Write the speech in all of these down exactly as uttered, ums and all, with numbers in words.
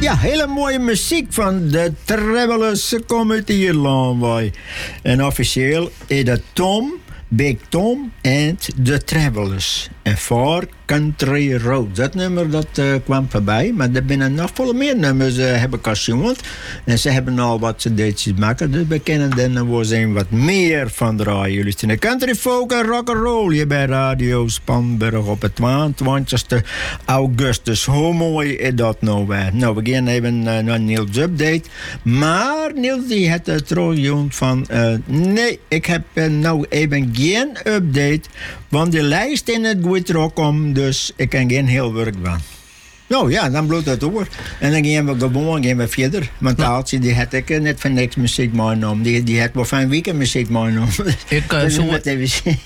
Ja, hele mooie muziek van de Travelers. Ze komen uit Ierland. Wij. En officieel is dat Tom, Big Tom en de Travelers. En Far Country Road. Dat nummer dat, uh, kwam voorbij. Maar er zijn nog veel meer nummers uh, hebben gezongen. En ze hebben al wat cd'tjes maken. Dus we kennen er nog wel eens wat meer van draaien. Jullie zijn de country folk en rock'n'roll hier bij Radio Spanburg op het tweeëntwintigste augustus. Hoe mooi is dat nou weer? Nou, we gaan even uh, naar Niels' update. Maar Niels die had het trouwens van... Uh, nee, ik heb uh, nou even geen update. Want de lijst in het goed rock om, dus ik kan geen heel werk van. Nou ja, dan bloedt het door. En dan gaan we gewoon gaan we verder. Want Aaltje, die had ik net van niks muziek meegenomen. Die, die had wel van weekend muziek meegenomen. Ik uh, dus zo... moet even zien.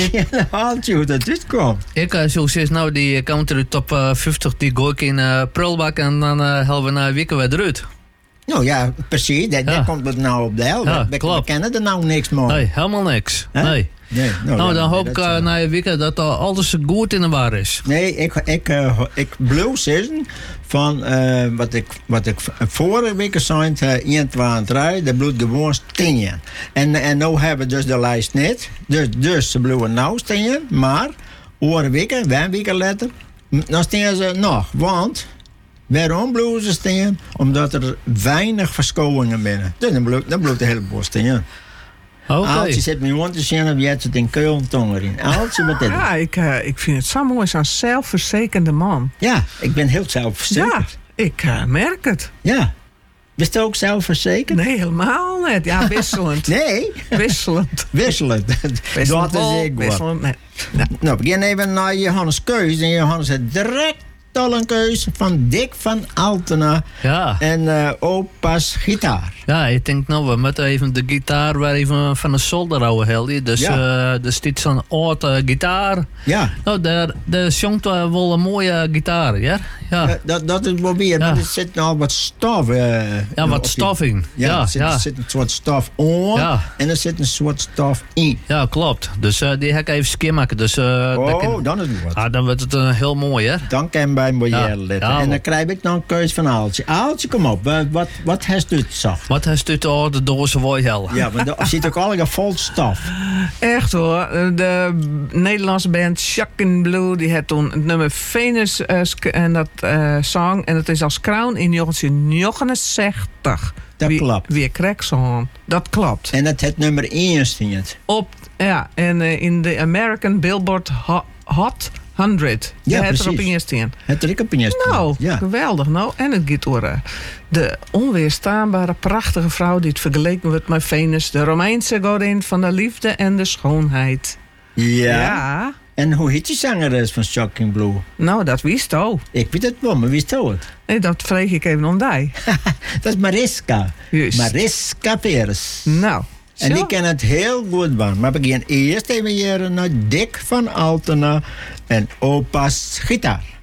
Aaltje, hoe dat dit komt. Ik uh, zo zes nou die country top uh, vijftig, die gooi ik in uh, prulbak en dan uh, helpen we na een week weer eruit. Nou ja, precies. Dat, ja. dat komt het nou op de helft. Ja, we, klopt. we kennen er nou niks meer. Nee, helemaal niks. Huh? Nee. Nee, nou, nou, ja, dan nee, hoop ik uh, uh, na een week dat uh, alles goed in de war is. Nee, ik, ik, uh, ik bleef zeggen van uh, wat ik, wat ik vorige week zei, uh, één, twee en drie, dat bloedt gewoon tien. En, en nu hebben we dus de lijst niet. Dus, dus ze bleven nou tien, maar over weken, een week later, dan staan ze nog. Want waarom bleven ze staan? Omdat er weinig verschoningen binnen. Dus dan bloedt dan bloedt de hele boel staan. Okay. Aaltje zit me gewoon te zien of je het in Keulen tonger in. Aaltje, wat is het? Ja, ik, uh, ik vind het zo mooi, zo'n zelfverzekerde man. Ja, ik ben heel zelfverzekerd. Ja, ik uh, merk het. Ja. Ben je ook zelfverzekerd? Nee, helemaal niet. Ja, wisselend. Nee? Wisselend. Wisselend. Wisselend. Dat is ik wel. Wisselend, nee. Nou. nou, we gaan even naar Johannes Keus. En Johannes heeft direct al een keus van Dick van Altena. Ja. En uh, opa's gitaar. Ja, ik denk nou, we moeten even de gitaar weer even van de zolder houden, Heldy. Dus ja. uh, er staat zo'n oude gitaar. Ja. Nou, daar, daar zongt uh, wel een mooie gitaar, ja? Ja. ja dat, dat is wel weer, ja. maar er zit nou wat stof. Uh, ja, wat stof in. Ja, ja, er, zit, ja. er zit een soort stof on ja. en er zit een soort stof in. Ja, klopt. Dus uh, die heb ik even skimmaken. Dus, uh, oh, kan, dan is het wat. Ah, dan wordt het uh, heel mooi, hè? Dan kan je bij een ja. ja, en dan krijg ik nog een keus van Aaltje. Aaltje, kom op. Wat, wat, wat heeft u het zacht? Wat heeft u het de doze woihel? Ja, maar er zit ook allemaal vol stof. Echt hoor. De Nederlandse band Shocking Blue die had toen het nummer Venus uh, en dat uh, song. En dat is als Crown in negentien negenenzestig. Dat wie, klopt. Weer Crackson. Dat klopt. En dat het nummer één stond. Op, ja, en uh, in de American Billboard Hot, Hot honderd. Ja, het precies. er op eerst in. Het er op eerst Nou, ja. geweldig. Nou, en het gaat door uh, de onweerstaanbare, prachtige vrouw die het vergeleken wordt met Venus. De Romeinse godin van de liefde en de schoonheid. Ja. Ja. En hoe heet die zangeres van Shocking Blue? Nou, dat wist ook. Ik weet het wel, maar wist het ook? Nee, dat vreeg ik even om die. Dat is Mariska. Juist. Mariska Peres. Nou. En zo. die ken het heel goed van. Maar we gaan eerst even hier naar Dick van Altena en opa's gitaar.